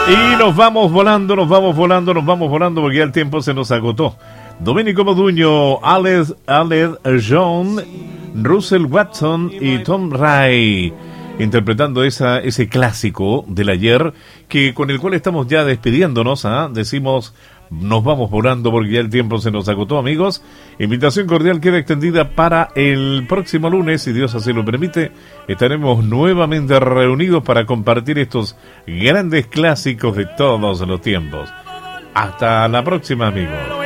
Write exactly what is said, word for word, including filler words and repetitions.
Y nos vamos volando, nos vamos volando, nos vamos volando porque ya el tiempo se nos agotó. Domenico Modugno, Aled, Aled John, Russell Watson y Tom Ray, interpretando esa, ese clásico del ayer, que con el cual estamos ya despidiéndonos, ¿eh? Decimos, nos vamos volando porque ya el tiempo se nos agotó, amigos. Invitación cordial queda extendida para el próximo lunes, si Dios así lo permite. Estaremos nuevamente reunidos para compartir estos grandes clásicos de todos los tiempos. Hasta la próxima, amigos.